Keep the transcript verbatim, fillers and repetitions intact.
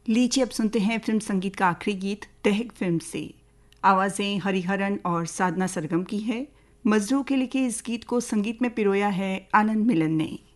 लीजिए अब सुनते हैं फिल्म संगीत का आखिरी गीत दहक फिल्म से। आवाज़ें हरिहरन और साधना सरगम की है। मजरू के लिखे इस गीत को संगीत में पिरोया है आनंद मिलन ने।